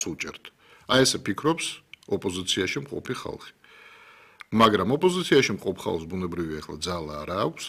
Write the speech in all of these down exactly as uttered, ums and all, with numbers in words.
უჭერთ. აი ესე ფიქრობს ოპოზიციაში მყოფი ხალხი. მაგრამ ოპოზიციაში მყოფ ხალხს ბუნებრივია ახლა ძალა არ აქვს.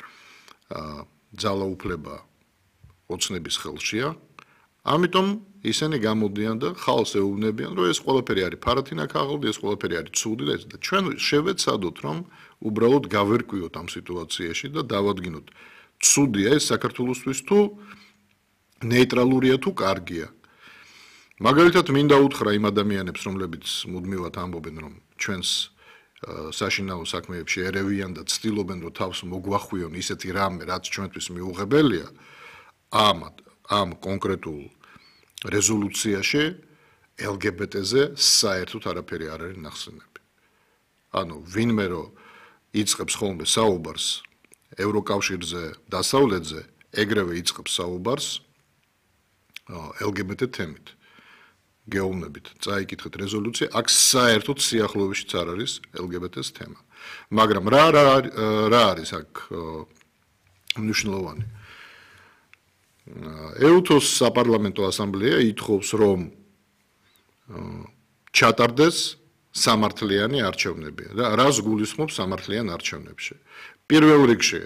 ძალა უფლება ოცნების ხელშია. ამიტომ ისინი გამოდიან და ხალხს ეუბნებიან, რომ ეს ყველაფერი არის ფარათინა ქაღალდი, ეს ყველაფერი არის ცუდი და ჩვენ შევეცადოთ, რომ უბრალოდ გავერკვიოთ ამ სიტუაციაში და დავადგინოთ, ცუდია ეს საქართველოსთვის თუ ნეიტრალურია თუ კარგია. მაგალითად, მინდა უთხრა იმ ადამიანებს, რომლებიც მუდმივად ამბობენ, რომ ჩვენს საშინაო საქმეებში ერევიან და ცდილობენ, რომ თავს მოგვახვიონ ისეთი რამე, რაც ჩვენთვის მიუღებელია, ამ ამ კონკრეტულ რეზოლუციაში ელ გი ბი ტე-ზე საერთოდ არაფერი არ არის ნახსენები. ანუ ვინმე რომ იწყებს ხოლმე საუბარს ევროკავშირზე, დასავლეთზე, ეგრევე იწყებს საუბარს ელ გი ბი ტე თემით. გეუბნებით, წაიკითხეთ რეზოლუცია, აქ საერთოდ სიახლოვეშიც არ არის ელ გი ბი ტე-ს თემა. მაგრამ რა რა არის აქ მნიშვნელოვანი? ეუთოს საპარლამენტო ასამბლეა ითხოვს, რომ ჩატარდეს სამართლიანი არჩევნები. და რას გულისხმობს სამართლიან არჩევნებში? პირველ რიგში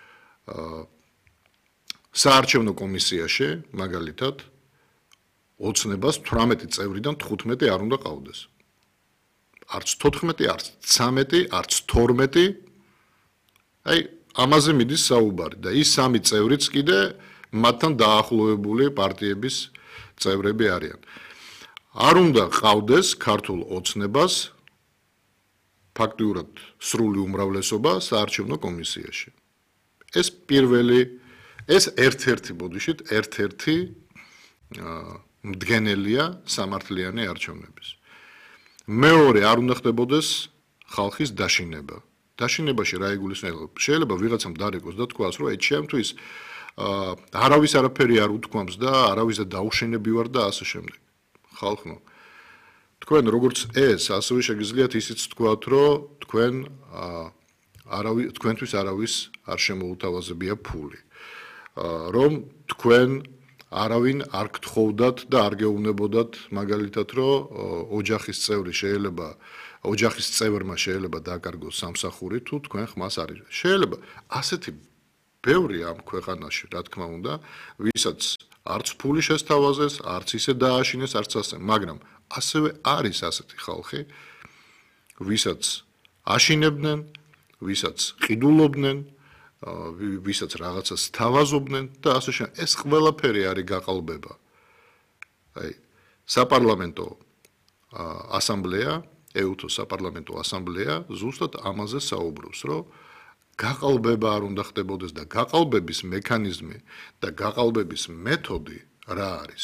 საარჩევნო კომისიაში, მაგალითად, ოცნებას თვრამეტი წევრიდან თხუთმეტი არ უნდა ყავდეს. არც თოთხმეტი, არც ცამეტი, არც თორმეტი. აი, ამაზე მიდის საუბარი და ის სამი წევრიც კიდე მათთან დაახლოებული პარტიების წევრები არიან. არ უნდა ყავდეს ქართულ ოცნებას ფაქტიურად სრული უმრავლესობა საარჩევნო კომისიაში. ეს პირველი, ეს ერთ-ერთი ბოდიშით, ერთ-ერთი მდგენელია სამართლიანი არჩევნების. მეორე, არ უნდა ხდებოდეს ხალხის დაშინება. დაშინებაში რა იგულისხმება? შეიძლება ვიღაცამ დარეკოს და თქვას, რომ ეჩ ჩემთვის არავის არაფერი არ უთქვამს და არავის დაუშენები ვარ და ასე შემდეგ. ხალხო, თქვენ როგორც ეს, ასევე შეგიძლიათ ისიც თქვათ, რომ თქვენ არავის თქვენთვის არავის არ შემოუთავაზებია ფული. რომ თქვენ არავინ არ გთხოვდათ და არ გეუბნებოდათ მაგალითად, რომ ოჯახის წევრი შეიძლება ოჯახის წევრმა შეიძლება დაკარგოს სამსახური თუ თქვენ ხმას არ იძლევთ. შეიძლება ასეთი ბევრი ამ ქვეყანაში, რა თქმა უნდა, ვისაც არც ფული შესთავაზეს, არც ისე დააშინეს, არც ასე, მაგრამ ასევე არის ასეთი ხალხი, ვისაც აშინებდნენ, ვისაც ყიდულობდნენ, ვისაც რაღაცას თავაზობდნენ და ასე შემდეგ. ეს ყველაფერი არის გაყალბება. აი, საპარლამენტო ასამბლეა, ეუთოს საპარლამენტო ასამბლეა ზუსტად ამაზე საუბრობს, რომ გაყალბება არ უნდა ხდებოდეს და გაყალბების მექანიზმი და გაყალბების მეთოდი რა არის?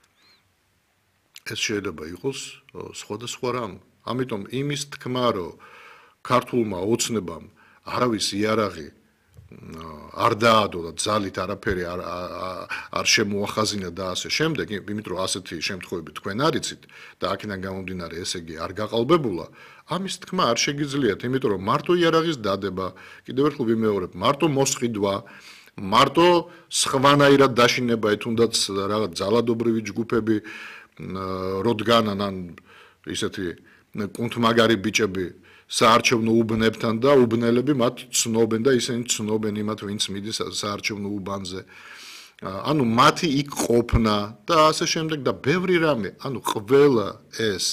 ეს შეიძლება იყოს სხვადასხვა რამ. ამიტომ იმის თქმა, რომ ქართულმა ოცნებამ არავის იარაღი არ დაადო და ძალით არაფერი არ არ შემოახაზინა და ასე შემდეგ, იმიტომ რომ ასეთი შემთხვევები თქვენ არიცით და აქედან გამომდინარე, ესე იგი არ გაყალბებულა, ამის თქმა არ შეგიძლიათ, იმიტომ რომ მარტო იარაღის დადება, კიდევ ერთხელ ვიმეორებ, მარტო მოსყიდვა, მარტო სხვანაირად დაშინება, თუნდაც რაღაც ძალადობრივი ჯგუფები როდგანან ან ისეთი კუნთმაგარი ბიჭები საარჩევნო უბნებთან და უბნელები მათ ცნობენ და ისინი ცნობენ იმათ, ვინც მიდის საარჩევნო უბანზე. ანუ მათი იქ ყოფნა და ასე შემდეგ და ბევრი რამე, ანუ ყველა ეს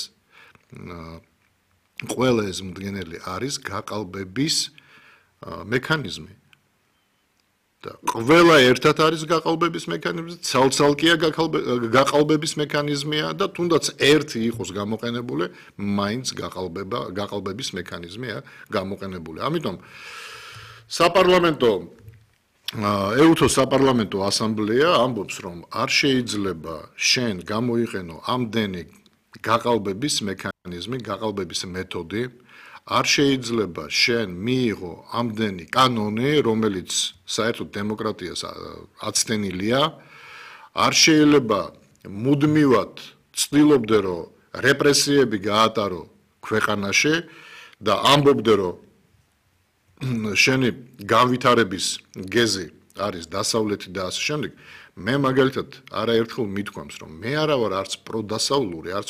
ყველა ეს მდგენელი არის გაყალბების მექანიზმი. და ყველა ერთად არის გაყალბების მექანიზმი, ცალ-ცალკეა გაყალბების მექანიზმია და თუნდაც ერთი იყოს გამოყენებული, მაინც გაყალბება, გაყალბების მექანიზმია გამოყენებული. ამიტომ საპარლამენტო ეუთოს საპარლამენტო ასამბლეა ამბობს, რომ არ შეიძლება შენ გამოიყენო ამდენი გაყალბების მექანიზმი, გაყალბების მეთოდი, არ შეიძლება შენ მიიღო ამდენი კანონი, რომელიც საერთოდ დემოკრატიას აცდენილია, არ შეიძლება მუდმივად ცდილობდე, რომ რეპრესიები გაატარო ქვეყანაში და ამბობდე, რომ შენი განვითარების გეზი არის დასავლეთი და ასე შემდეგ. მე მაგალითად არაერთხელ მithქვამს, რომ მე არა ვარ არც პროდასავლური, არც